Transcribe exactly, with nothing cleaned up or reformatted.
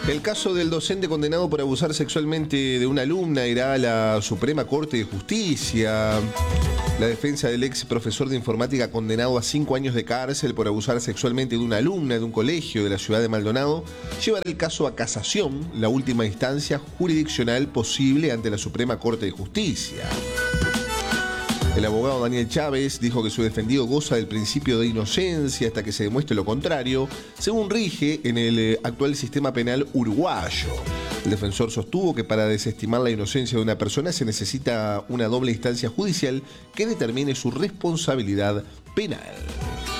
El caso del docente condenado por abusar sexualmente de una alumna irá a la Suprema Corte de Justicia. La defensa del ex profesor de informática condenado a cinco años de cárcel por abusar sexualmente de una alumna de un colegio de la ciudad de Maldonado llevará el caso a casación, la última instancia jurisdiccional posible ante la Suprema Corte de Justicia. El abogado Daniel Chávez dijo que su defendido goza del principio de inocencia hasta que se demuestre lo contrario, según rige en el actual sistema penal uruguayo. El defensor sostuvo que para desestimar la inocencia de una persona se necesita una doble instancia judicial que determine su responsabilidad penal.